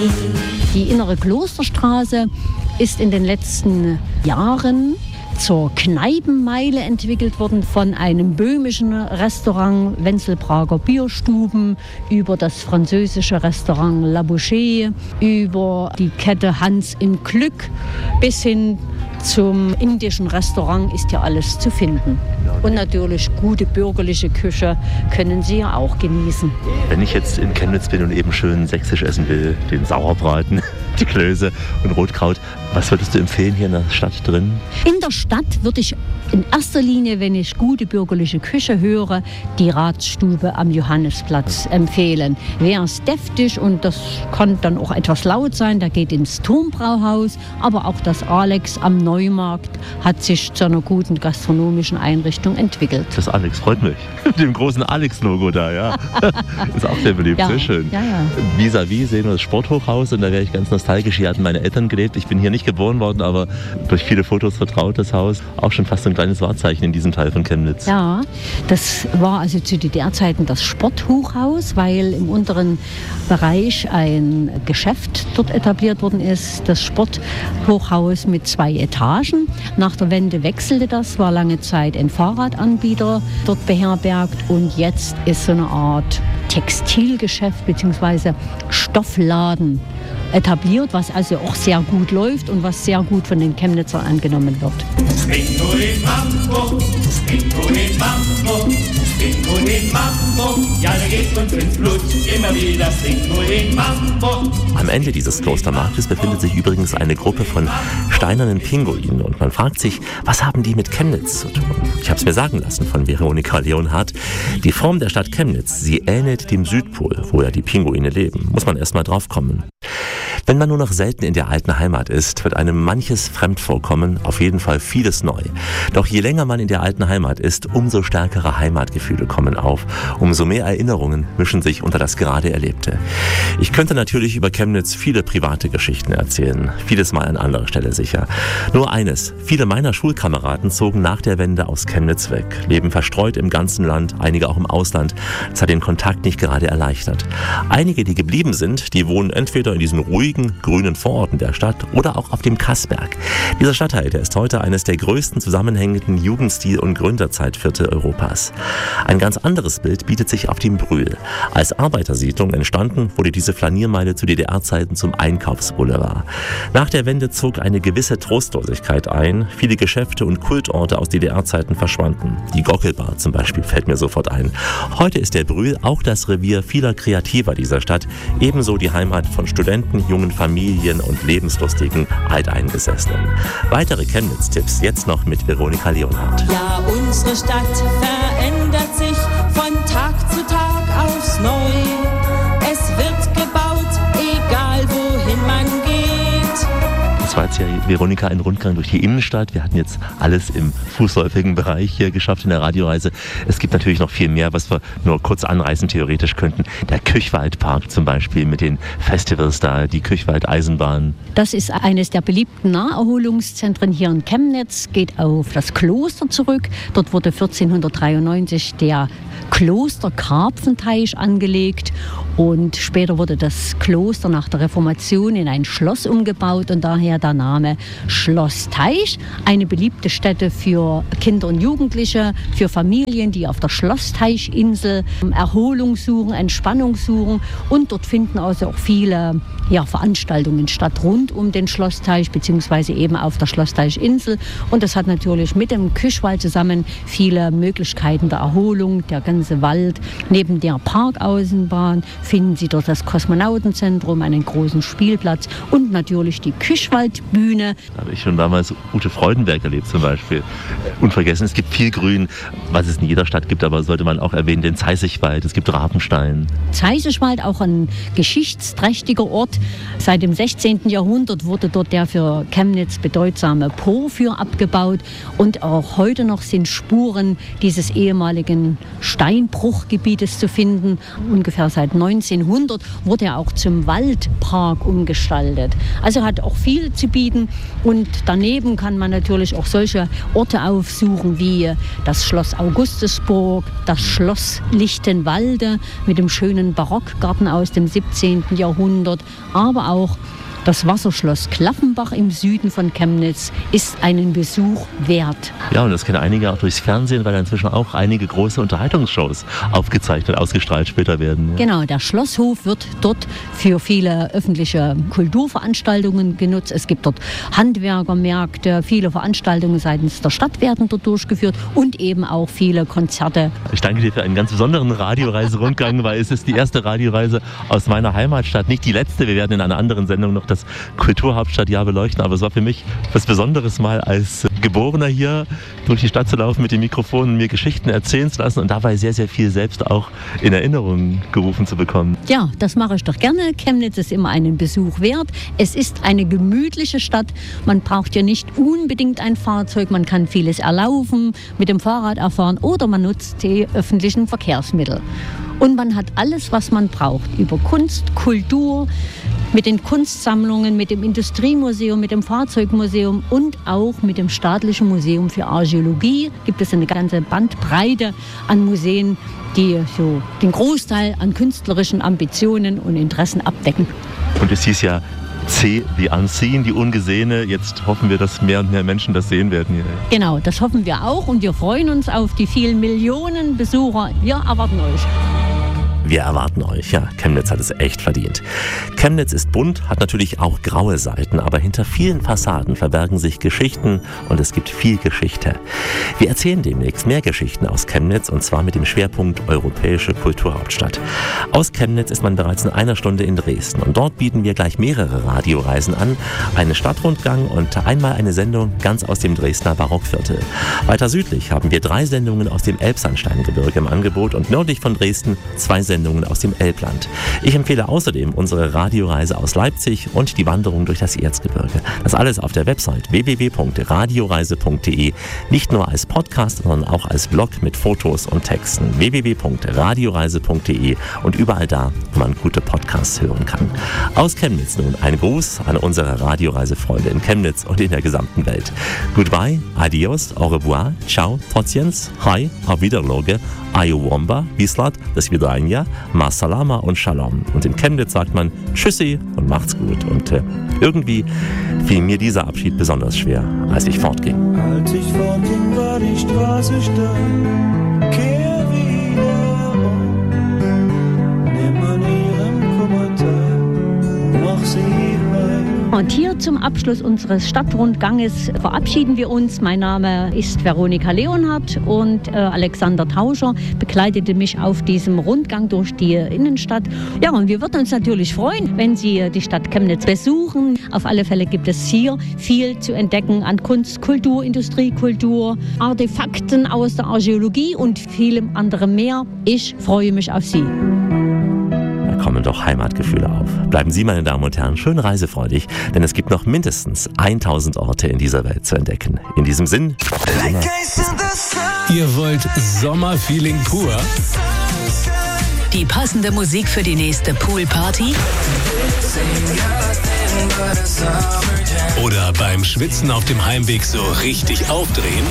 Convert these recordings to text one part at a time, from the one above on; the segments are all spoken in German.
Die innere Klosterstraße ist in den letzten Jahren zur Kneipenmeile entwickelt worden, von einem böhmischen Restaurant Wenzel Prager Bierstuben über das französische Restaurant La Bouchée, über die Kette Hans im Glück bis hin zum indischen Restaurant ist ja alles zu finden. Und natürlich gute bürgerliche Küche können Sie ja auch genießen. Wenn ich jetzt in Chemnitz bin und eben schön sächsisch essen will, den Sauerbraten, die Klöße und Rotkraut, was würdest du empfehlen hier in der Stadt drin? In der Stadt würde ich in erster Linie, wenn ich gute bürgerliche Küche höre, die Ratsstube am Johannesplatz empfehlen. Wer ist deftig und das kann dann auch etwas laut sein, der geht ins Turmbrauhaus, aber auch das Alex am Neumarkt hat sich zu einer guten gastronomischen Einrichtung entwickelt. Das Alex freut mich. Mit dem großen Alex-Logo da, ja. Ist auch sehr beliebt, ja, sehr schön. Ja, ja. Vis-à-vis sehen wir das Sporthochhaus und da wäre ich ganz nostalgisch. Hier hatten meine Eltern gelebt. Ich bin hier nicht geboren worden, aber durch viele Fotos vertraut das Haus. Auch schon fast ein kleines Wahrzeichen in diesem Teil von Chemnitz. Ja, das war also zu DDR-Zeiten das Sporthochhaus, weil im unteren Bereich ein Geschäft dort etabliert worden ist. Das Sporthochhaus mit 2 Etagen. Nach der Wende wechselte das, war lange Zeit ein Fahrradanbieter dort beherbergt und jetzt ist so eine Art Textilgeschäft bzw. Stoffladen etabliert, was also auch sehr gut läuft und was sehr gut von den Chemnitzern angenommen wird. Bingo in Mambo, Bingo in Mambo, Bingo in Mambo, ja, da geht uns ins Blut, immer wieder Bingo in Mambo. Am Ende dieses Klostermarktes befindet sich übrigens eine Gruppe von steinernen Pinguinen und man fragt sich, was haben die mit Chemnitz zu tun? Ich habe es mir sagen lassen von Veronika Leonhardt. Die Form der Stadt Chemnitz, sie ähnelt dem Südpol, wo ja die Pinguine leben. Muss man erst mal drauf kommen. Wenn man nur noch selten in der alten Heimat ist, wird einem manches fremd vorkommen, auf jeden Fall vieles neu. Doch je länger man in der alten Heimat ist, umso stärkere Heimatgefühle kommen auf, umso mehr Erinnerungen mischen sich unter das gerade Erlebte. Ich könnte natürlich über Chemnitz viele private Geschichten erzählen, vieles mal an anderer Stelle sicher. Nur eines, viele meiner Schulkameraden zogen nach der Wende aus Chemnitz weg, leben verstreut im ganzen Land, einige auch im Ausland. Das hat den Kontakt nicht gerade erleichtert. Einige, die geblieben sind, die wohnen entweder in diesen ruhigen, grünen Vororten der Stadt oder auch auf dem Kassberg. Dieser Stadtteil, der ist heute eines der größten zusammenhängenden Jugendstil- und Gründerzeitviertel Europas. Ein ganz anderes Bild bietet sich auf dem Brühl. Als Arbeitersiedlung entstanden, wurde diese Flaniermeile zu DDR-Zeiten zum Einkaufsboulevard. Nach der Wende zog eine gewisse Trostlosigkeit ein. Viele Geschäfte und Kultorte aus DDR-Zeiten verschwanden. Die Gockelbar zum Beispiel fällt mir sofort ein. Heute ist der Brühl auch das Revier vieler Kreativer dieser Stadt, ebenso die Heimat von Studenten, jungen Familien und lebenslustigen Alteingesessenen. Weitere Chemnitz-Tipps jetzt noch mit Veronika Leonhardt. Ja, unsere Stadt verändert sich von Tag zu Tag aufs Neue. Es wird gebaut, egal wohin man geht. Das war jetzt ja, Veronika, ein Rundgang durch die Innenstadt. Wir hatten jetzt alles im fußläufigen Bereich hier geschafft in der Radioreise. Es gibt natürlich noch viel mehr, was wir nur kurz anreißen theoretisch könnten. Der Küchwaldpark zum Beispiel mit den Festivals da, die Küchwald-Eisenbahn. Das ist eines der beliebten Naherholungszentren hier in Chemnitz, geht auf das Kloster zurück. Dort wurde 1493 der Klosterkarpfenteich angelegt und später wurde das Kloster nach der Reformation in ein Schloss umgebaut und daher der Name Schloss Teich. Eine beliebte Stätte für Kinder und Jugendliche, für Familien, die auf der Schlossteichinsel Erholung suchen, Entspannung suchen und dort finden also auch viele Veranstaltungen statt rund um den Schlossteich beziehungsweise eben auf der Schlossteichinsel und das hat natürlich mit dem Küchwald zusammen viele Möglichkeiten der Erholung, der ganze Wald. Neben der Parkaußenbahn finden Sie dort das Kosmonautenzentrum, einen großen Spielplatz und natürlich die Küchwaldbühne. Da habe ich schon damals Ute Freudenberg erlebt zum Beispiel. Unvergessen, es gibt viel Grün, was es in jeder Stadt gibt, aber sollte man auch erwähnen, den Zeißigwald, es gibt Rapenstein. Zeißigwald, auch ein geschichtsträchtiger Ort. Seit dem 16. Jahrhundert wurde dort der für Chemnitz bedeutsame Porphyr abgebaut und auch heute noch sind Spuren dieses ehemaligen Steinbruchgebietes zu finden. Ungefähr seit 1900 wurde er auch zum Waldpark umgestaltet. Also hat auch viel zu bieten. Und daneben kann man natürlich auch solche Orte aufsuchen wie das Schloss Augustusburg, das Schloss Lichtenwalde mit dem schönen Barockgarten aus dem 17. Jahrhundert, aber auch das Wasserschloss Klaffenbach im Süden von Chemnitz ist einen Besuch wert. Ja, und das kennen einige auch durchs Fernsehen, weil inzwischen auch einige große Unterhaltungsshows aufgezeichnet, ausgestrahlt später werden. Ja. Genau, der Schlosshof wird dort für viele öffentliche Kulturveranstaltungen genutzt. Es gibt dort Handwerkermärkte, viele Veranstaltungen seitens der Stadt werden dort durchgeführt und eben auch viele Konzerte. Ich danke dir für einen ganz besonderen Radioreiserundgang, weil es ist die erste Radioreise aus meiner Heimatstadt, nicht die letzte. Wir werden in einer anderen Sendung noch das Kulturhauptstadtjahr beleuchten, aber es war für mich was Besonderes, mal als Geborener hier durch die Stadt zu laufen mit dem Mikrofon und mir Geschichten erzählen zu lassen und dabei sehr, sehr viel selbst auch in Erinnerung gerufen zu bekommen. Ja, das mache ich doch gerne. Chemnitz ist immer einen Besuch wert. Es ist eine gemütliche Stadt. Man braucht ja nicht unbedingt ein Fahrzeug. Man kann vieles erlaufen, mit dem Fahrrad erfahren oder man nutzt die öffentlichen Verkehrsmittel. Und man hat alles, was man braucht, über Kunst, Kultur, mit den Kunstsammlungen, mit dem Industriemuseum, mit dem Fahrzeugmuseum und auch mit dem Staatlichen Museum für Archäologie gibt es eine ganze Bandbreite an Museen, die so den Großteil an künstlerischen Ambitionen und Interessen abdecken. Und es hieß ja See the Unseen, die Ungesehene. Jetzt hoffen wir, dass mehr und mehr Menschen das sehen werden hier. Genau, das hoffen wir auch und wir freuen uns auf die vielen Millionen Besucher. Wir erwarten euch. Wir erwarten euch, ja, Chemnitz hat es echt verdient. Chemnitz ist bunt, hat natürlich auch graue Seiten, aber hinter vielen Fassaden verbergen sich Geschichten und es gibt viel Geschichte. Wir erzählen demnächst mehr Geschichten aus Chemnitz und zwar mit dem Schwerpunkt Europäische Kulturhauptstadt. Aus Chemnitz ist man bereits in einer Stunde in Dresden und dort bieten wir gleich mehrere Radioreisen an, einen Stadtrundgang und einmal eine Sendung ganz aus dem Dresdner Barockviertel. Weiter südlich haben wir 3 Sendungen aus dem Elbsandsteingebirge im Angebot und nördlich von Dresden 2 Sendungen aus dem Elbland. Ich empfehle außerdem unsere Radioreise aus Leipzig und die Wanderung durch das Erzgebirge. Das alles auf der Website www.radioreise.de, nicht nur als Podcast, sondern auch als Blog mit Fotos und Texten. www.radioreise.de und überall da, wo man gute Podcasts hören kann. Aus Chemnitz nun ein Gruß an unsere Radioreisefreunde in Chemnitz und in der gesamten Welt. Goodbye, adios, au revoir, ciao, trotziens, hi, auf Wiederloge, Ayuwomba, Wislat, das Vidranja, Masalama und Shalom. Und in Chemnitz sagt man Tschüssi und macht's gut. Und irgendwie fiel mir dieser Abschied besonders schwer, als ich fortging. Als ich fortging, war die Straße steil, kehr wieder um. Nimm an ihrem Kummer teil, mach sie heil. Und hier zum Abschluss unseres Stadtrundganges verabschieden wir uns. Mein Name ist Veronika Leonhardt und Alexander Tauscher begleitete mich auf diesem Rundgang durch die Innenstadt. Ja, und wir würden uns natürlich freuen, wenn Sie die Stadt Chemnitz besuchen. Auf alle Fälle gibt es hier viel zu entdecken an Kunst, Kultur, Industriekultur, Artefakten aus der Archäologie und vielem anderem mehr. Ich freue mich auf Sie. Kommen doch Heimatgefühle auf. Bleiben Sie, meine Damen und Herren, schön reisefreudig, denn es gibt noch mindestens 1000 Orte in dieser Welt zu entdecken. In diesem Sinn, ihr wollt Sommerfeeling pur? Die passende Musik für die nächste Poolparty? Oder beim Schwitzen auf dem Heimweg so richtig aufdrehen?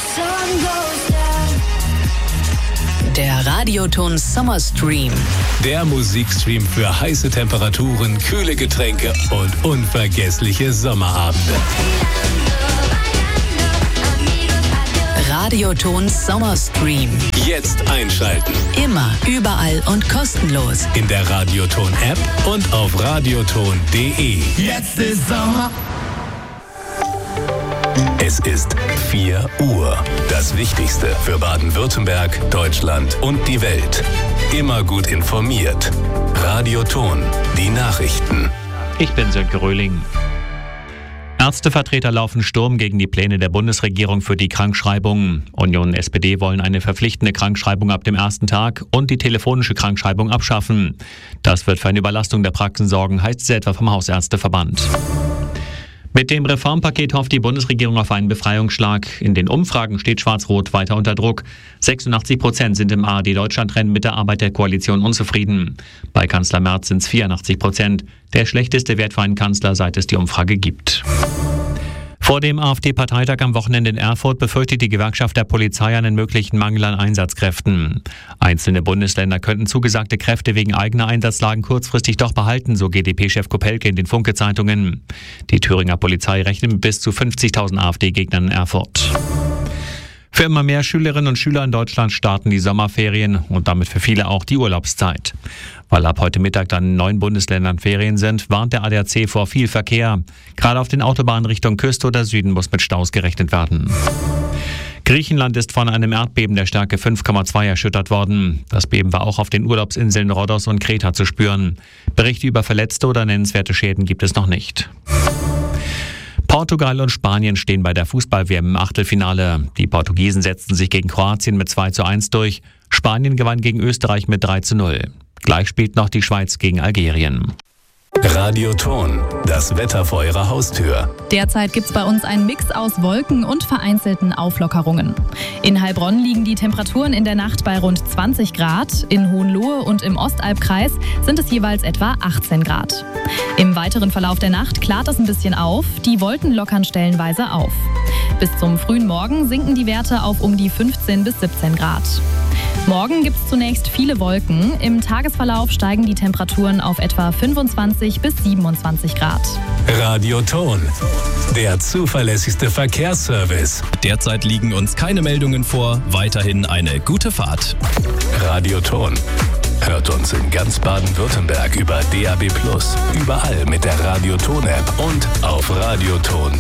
Der Radioton Summer Stream. Der Musikstream für heiße Temperaturen, kühle Getränke und unvergessliche Sommerabende. Radioton Summer Stream. Jetzt einschalten. Immer, überall und kostenlos. In der Radioton-App und auf radioton.de. Jetzt ist Sommer. Es ist 4 Uhr. Das Wichtigste für Baden-Württemberg, Deutschland und die Welt. Immer gut informiert. Radioton, die Nachrichten. Ich bin Sönke Röhling. Ärztevertreter laufen Sturm gegen die Pläne der Bundesregierung für die Krankschreibung. Union und SPD wollen eine verpflichtende Krankschreibung ab dem ersten Tag und die telefonische Krankschreibung abschaffen. Das wird für eine Überlastung der Praxen sorgen, heißt es etwa vom Hausärzteverband. Mit dem Reformpaket hofft die Bundesregierung auf einen Befreiungsschlag. In den Umfragen steht Schwarz-Rot weiter unter Druck. 86% sind im ARD-Deutschland-Rennen mit der Arbeit der Koalition unzufrieden. Bei Kanzler Merz sind es 84%. Der schlechteste Wert für einen Kanzler, seit es die Umfrage gibt. Vor dem AfD-Parteitag am Wochenende in Erfurt befürchtet die Gewerkschaft der Polizei einen möglichen Mangel an Einsatzkräften. Einzelne Bundesländer könnten zugesagte Kräfte wegen eigener Einsatzlagen kurzfristig doch behalten, so GdP-Chef Kopelke in den Funke-Zeitungen. Die Thüringer Polizei rechnet mit bis zu 50.000 AfD-Gegnern in Erfurt. Für immer mehr Schülerinnen und Schüler in Deutschland starten die Sommerferien und damit für viele auch die Urlaubszeit. Weil ab heute Mittag dann in 9 Bundesländern Ferien sind, warnt der ADAC vor viel Verkehr. Gerade auf den Autobahnen Richtung Küste oder Süden muss mit Staus gerechnet werden. Griechenland ist von einem Erdbeben der Stärke 5,2 erschüttert worden. Das Beben war auch auf den Urlaubsinseln Rhodos und Kreta zu spüren. Berichte über verletzte oder nennenswerte Schäden gibt es noch nicht. Portugal und Spanien stehen bei der Fußball-WM im Achtelfinale. Die Portugiesen setzten sich gegen Kroatien mit 2:1 durch. Spanien gewann gegen Österreich mit 3:0. Gleich spielt noch die Schweiz gegen Algerien. Radioton, das Wetter vor Ihrer Haustür. Derzeit gibt's bei uns einen Mix aus Wolken und vereinzelten Auflockerungen. In Heilbronn liegen die Temperaturen in der Nacht bei rund 20 Grad. In Hohenlohe und im Ostalbkreis sind es jeweils etwa 18 Grad. Im weiteren Verlauf der Nacht klart es ein bisschen auf. Die Wolken lockern stellenweise auf. Bis zum frühen Morgen sinken die Werte auf um die 15 bis 17 Grad. Morgen gibt es zunächst viele Wolken. Im Tagesverlauf steigen die Temperaturen auf etwa 25 bis 27 Grad. Radioton, der zuverlässigste Verkehrsservice. Derzeit liegen uns keine Meldungen vor. Weiterhin eine gute Fahrt. Radioton. Hört uns in ganz Baden-Württemberg über DAB+, überall mit der Radioton-App und auf radioton.de.